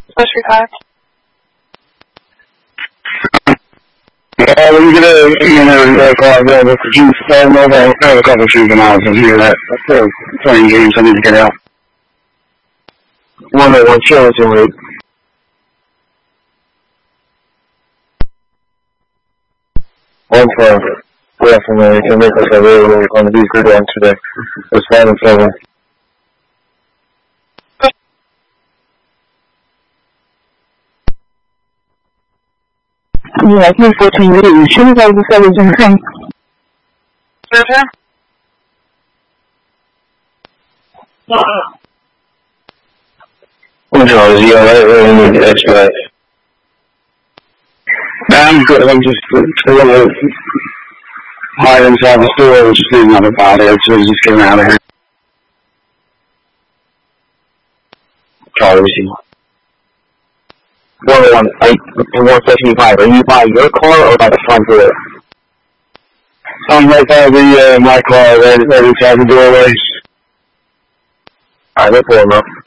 Especially 5. Yeah, we're gonna call available for June 7th. I have a couple of juveniles in here that are playing games I need to get out. 101 Chilton League. One for definitely can make us available on the good one today. It's 5 and 7. Yeah, 14 minutes. Should have over 7 10. Okay. Which one is you? I really need to expedite. I'm good. I'm just a little hide inside the store. Just need another body. So just getting out of here. Charlie, receive. 175. Are you by your car or by the front door? I'm right by my car, right inside the doorways. Alright, let's pull him up.